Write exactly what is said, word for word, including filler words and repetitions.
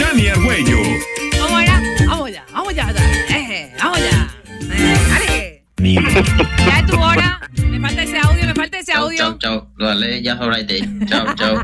Dani Argüello. Vamos allá, vamos ya, vamos ya, eh, vamos ya. Eh, dale. Ya es tu hora. Me falta ese audio, me falta ese Chao, audio. chao, chao. Lo dale ya ahora. Chao, chao.